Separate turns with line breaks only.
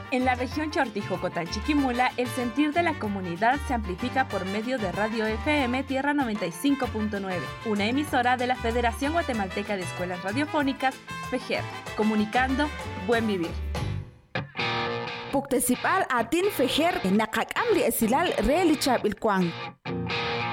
En la región Chortijocotán-Chiquimula, el sentir de la comunidad se amplifica por medio de Radio FM Tierra 95.9, una emisora de la Federación Guatemalteca de Escuelas Radiofónicas, FEGER, comunicando Buen Vivir.
Puktesipal atin FEGER, nakakam li esilal reali chabilkwang.